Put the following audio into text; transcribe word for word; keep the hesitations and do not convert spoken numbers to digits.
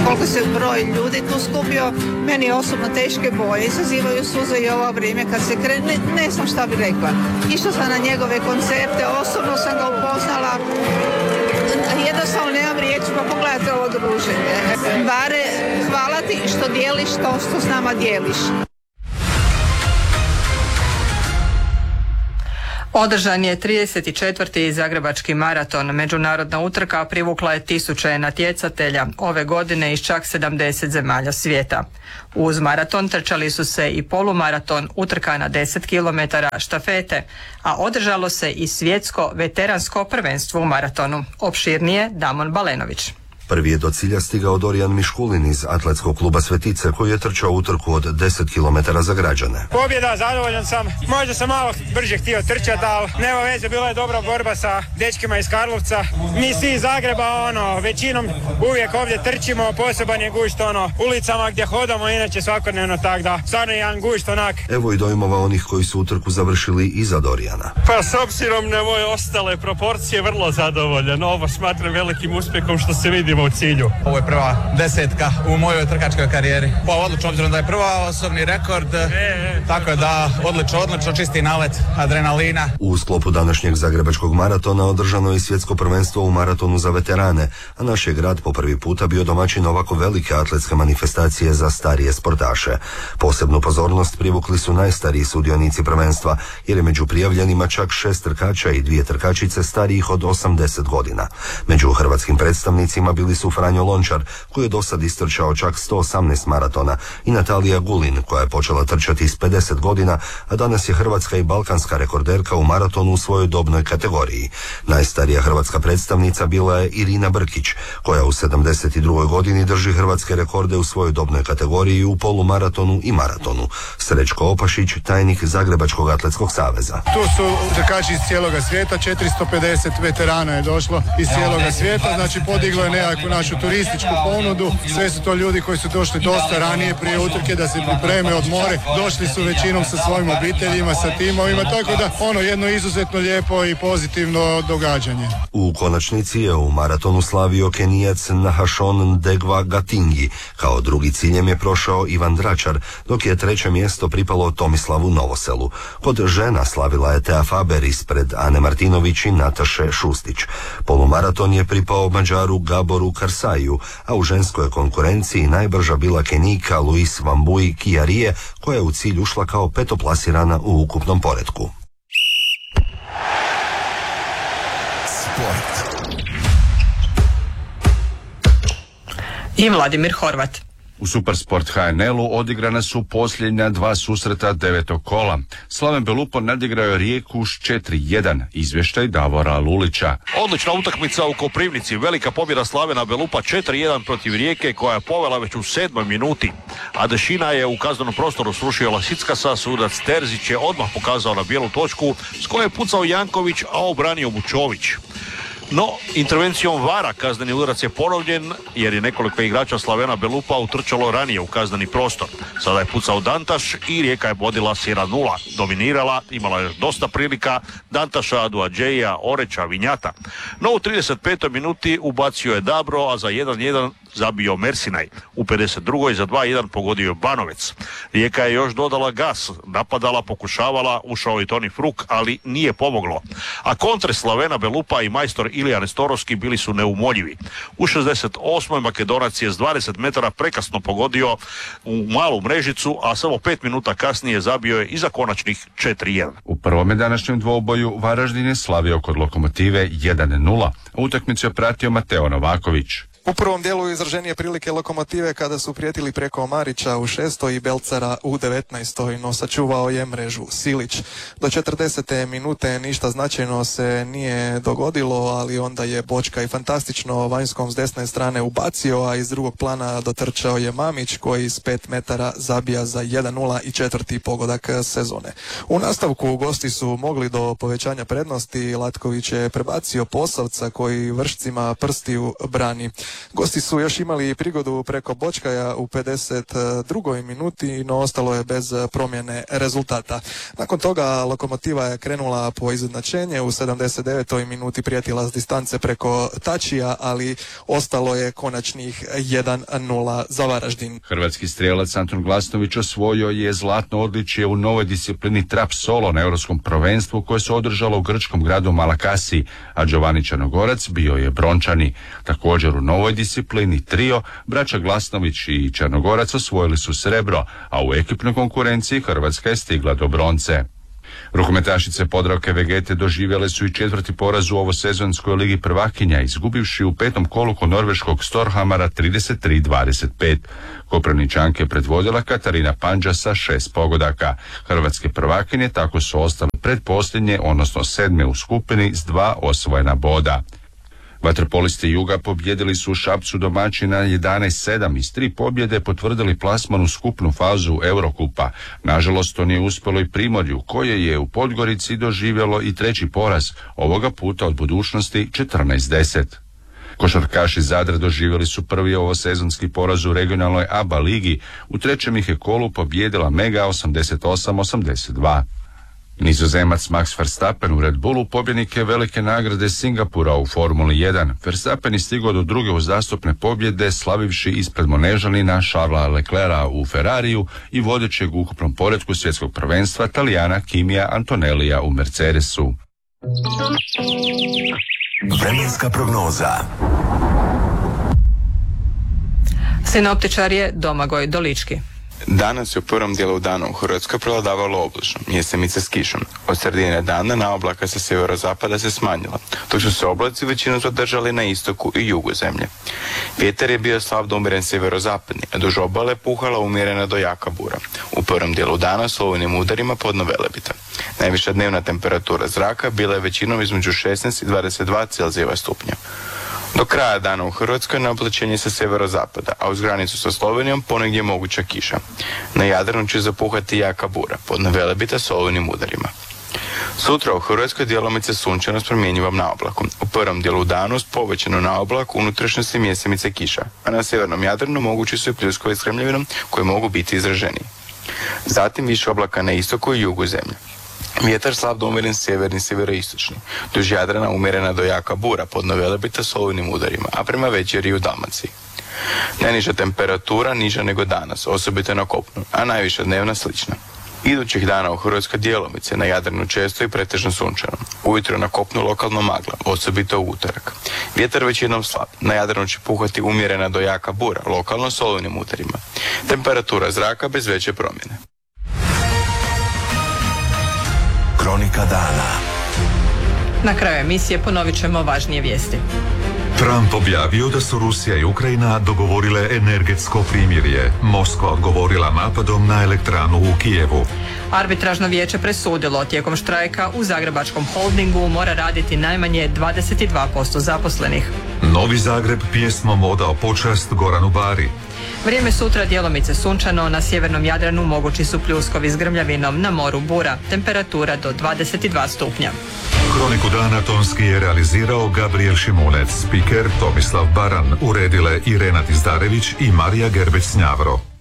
koliko se broj ljudi tu skupio, meni osobno teške boje, izazivaju suze i ovo vrijeme kad se krene, ne, ne znam šta bi rekla. Išla sam na njegove koncerte, osobno sam ga upoznala, jednostavno nemam riječi, pa pogledajte ovo druženje. Bare, hvala ti što dijeliš to što s nama dijeliš. Održan je trideset četvrti Zagrebački maraton. Međunarodna utrka privukla je tisuće natjecatelja ove godine iz čak sedamdeset zemalja svijeta. Uz maraton trčali su se i polumaraton, utrka na deset kilometara, štafete, a održalo se i svjetsko veteransko prvenstvo u maratonu. Opširnije Damon Balenović. Prvi je do cilja stigao Dorijan Miškulin iz atletskog kluba Svetice, koji je trčao utrku od deset kilometara za građane. Pobjeda, zadovoljan sam. Možda sam malo brže htio trčati, ali nema veze, bila je dobra borba sa dečkima iz Karlovca. Mi svi iz Zagreba, ono, većinom uvijek ovdje trčimo, poseban je gušt, ono, ulicama gdje hodamo, inače svakodnevno, tak da, stvarno je jedan gušt, onak. Evo i dojmova onih koji su utrku završili iza Dorijana. Pa s obzirom na moje ostale proporcije, vrlo zadovoljan. Ovo smatram velikim uspjehom što se vidimo u cilju. Ovo je prva desetka u mojoj trkačkoj karijeri. Pa odlično, obzirom da je prva osobni rekord, e, e, tako da odlično, odlično, čisti nalet adrenalina. U sklopu današnjeg Zagrebačkog maratona održano je i svjetsko prvenstvo u maratonu za veterane, a naš je grad po prvi puta bio domaćin ovako velike atletske manifestacije za starije sportaše. Posebnu pozornost privukli su najstariji sudionici prvenstva, jer je među prijavljenima čak šest trkača i dvije trkačice starijih od osamdeset godina. Među hrvatskim predstavnicima bili su Franjo Lončar, koji je dosad istrčao čak sto osamnaest maratona, i Natalija Gulin, koja je počela trčati s pedeset godina, a danas je hrvatska i balkanska rekorderka u maratonu u svojoj dobnoj kategoriji. Najstarija hrvatska predstavnica bila je Irina Brkić, koja u sedamdeset drugoj godini drži hrvatske rekorde u svojoj dobnoj kategoriji u polumaratonu i maratonu. Srećko Opašić, tajnik Zagrebačkog atletskog saveza. Tu su trkači iz cijeloga svijeta, četiristo pedeset veterana je došlo iz cijeloga svijeta, znači podiglo je nekakvu našu turističku ponudu. Sve su to ljudi koji su došli dosta ranije prije utrke da se pripreme, odmore. Došli su većinom sa svojim obiteljima, sa timovima, tako da ono jedno izuzetno lijepo i pozitivno događanje. U konačnici je u maratonu slavio Kenijac Nahashon Degwa Gatingi. Kao drugi ciljem je prošao Ivan Dračar, dok je treće mjesto pripalo Tomislavu Novoselu. Kod žena slavila je Tea Faber ispred Ane Martinović i Nataše Šustić. Polumaraton je pripao Mađaru Gaboru Karsaju, a u ženskoj konkurenciji najbrža bila Kenijka Luis Wambui Kiarije, koja je u cilj ušla kao petoplasirana u ukupnom poretku. Sport. I Vladimir Horvat. U Supersport H N L-u odigrana su posljednja dva susreta devetog kola. Slaven Belupo nadigrao je Rijeku s četiri jedan. Izvještaj Davora Lulića. Odlična utakmica u Koprivnici. Velika pobjeda Slavena Belupa četiri jedan protiv Rijeke, koja je povela već u sedmoj minuti. Adešina je u kaznenom prostoru srušio Lasickasa, sudac Terzić je odmah pokazao na bijelu točku s koje je pucao Janković, a obranio Vučović. No, intervencijom vara kazneni udarac je ponovljen, jer je nekoliko igrača Slavena Belupa utrčalo ranije u kazneni prostor. Sada je pucao Dantaš i Rijeka je vodila s jedan nula. Dominirala, imala je dosta prilika, Dantaša, Aduadžeja, Oreča, Vinjata. No, u trideset petoj minuti ubacio je Dabro, a za jedan jedan zabio Mersinaj. U pedeset drugoj za dva jedan pogodio Banovec. Rijeka je još dodala gas, napadala, pokušavala, ušao i Toni Fruk, ali nije pomoglo. A kontre Slavena Belupa i majstor Ilija Nestorovski bili su neumoljivi. U šezdeset osmoj Makedonac je s dvadeset metara prekasno pogodio u malu mrežicu, a samo pet minuta kasnije zabio je i za konačnih četiri jedan. U prvome današnjem dvoboju Varaždin je slavio kod Lokomotive jedan nula. Utakmicu je pratio Mateo Novaković. U prvom dijelu izraženije prilike Lokomotive kada su prijetili preko Marića u šestoj i Belcara u devetnaestoj, no sačuvao je mrežu Silić. Do četrdesete minute ništa značajno se nije dogodilo, ali onda je Bočka i fantastično vanjskom s desne strane ubacio, a iz drugog plana dotrčao je Mamić, koji s pet metara zabija za jedan nula i četvrti pogodak sezone. U nastavku gosti su mogli do povećanja prednosti. Latković je prebacio Posavca, koji vršcima prstiju brani. Gosti su još imali prigodu preko Bočkaja u pedeset drugoj minuti, no ostalo je bez promjene rezultata. Nakon toga Lokomotiva je krenula po izjednačenje, u sedamdeset devetoj minuti prijetila s distance preko Tačija, ali ostalo je konačnih jedan nula za Varaždin. Hrvatski strijelac Anton Glasnović osvojio je zlatno odličje u novoj disciplini trap solo na europskom prvenstvu koje se održalo u grčkom gradu Malakasi, a Giovanni Črnogorac bio je brončani. Također u novoj disciplini trio, braća Glasnović i Črnogorac osvojili su srebro, a u ekipnoj konkurenciji Hrvatska je stigla do bronce. Rukometašice Podravke Vegete doživjele su i četvrti poraz u ovosezonskoj ligi prvakinja, izgubivši u petom kolu kod norveškog Storhamara trideset tri dvadeset pet. Koprivničanke predvodila Katarina Pandža sa šest pogodaka. Hrvatske prvakinje tako su ostale predposljednje, odnosno sedme u skupini s dva osvojena boda. Vaterpolisti Juga pobjedili su u Šapcu domaćina jedanaest sedam i s tri pobjede potvrdili plasman u skupnu fazu Eurokupa. Nažalost, to nije uspjelo i Primorju, koje je u Podgorici doživjelo i treći poraz, ovoga puta od Budućnosti četrnaest deset. Košarkaši Zadra doživjeli su prvi ovosezonski poraz u regionalnoj A B A ligi, u trećem ih je kolu pobjedila Mega osamdeset osam osamdeset dva. Nizozemac Max Verstappen u Red Bullu pobjednik je velike nagrade Singapura u Formuli jedan. Verstappen je stigao do druge uzastopne pobjede, slavivši ispred Monežanina Charlesa Leclerca u Ferrariju i vodećeg u ukupnom poretku svjetskog prvenstva Talijana Kimija Antonellija u Mercedesu. Vremenska prognoza. Sinoptičar je Domagoj Dolički. Danas je u prvom dijelu dana u Hrvatskoj prevladavalo oblačno, mjesemice s kišom. Od sredine dana na oblaka sa sjeverozapada se smanjila, dok su se oblaci većinom zadržali na istoku i jugu zemlje. Vjetar je bio slab do umjeren sjeverozapadni, a duž obale puhala umjerena do jaka bura. U prvom dijelu dana s olujnim udarima podno Velebita. Najviša dnevna temperatura zraka bila je većinom između šesnaest i dvadeset dva Celzijeva stupnja. Do kraja dana u Hrvatskoj na oblačenje sa sjeverozapada, a uz granicu sa Slovenijom ponegdje moguća kiša. Na Jadranu će zapuhati jaka bura, podno Velebita s olujnim udarima. Sutra u Hrvatskoj djelomice sunčano s promjenjivom naoblakom. U prvom dijelu dana s povećano naoblak u unutrašnjosti mjesemice kiša, a na sjevernom Jadranu mogući su i pljuskovi s grmljavinom koji mogu biti izraženiji. Zatim više oblaka na istoku i jugu zemlje. Vjetar slab do umjeren sjeverni sjeveroistočni. Duž Jadrana umjerena do jaka bura, podno Velebita s olujnim udarima, a prema večeri u Dalmaciji. Najniža temperatura niža nego danas, osobito na kopnu, a najviša dnevna slična. Idućih dana u Hrvatskoj djelomice, na Jadranu često i pretežno sunčano. Ujutro na kopnu lokalno magla, osobito u utorak. Vjetar većinom slab, na Jadranu će puhati umjerena do jaka bura, lokalno s olujnim udarima. Temperatura zraka bez veće promjene. Kronika dana. Na kraju emisije ponovit ćemo važnije vijesti. Trump objavio da su Rusija i Ukrajina dogovorile energetsko primirje. Moskva odgovorila napadom na elektranu u Kijevu. Arbitražno vijeće presudilo tijekom štrajka u Zagrebačkom holdingu mora raditi najmanje dvadeset dva posto zaposlenih. Novi Zagreb pjesmom odao počast Goranu Bari. Vrijeme sutra djelomice sunčano, na sjevernom Jadranu mogući su pljuskovi s grmljavinom, na moru bura, temperatura do dvadeset dva stupnja. Kroniku dana tonski je realizirao Gabriel Šimunec, spiker Tomislav Baran, uredile Irena Tizdarević i Marija Gerbec-Njavro.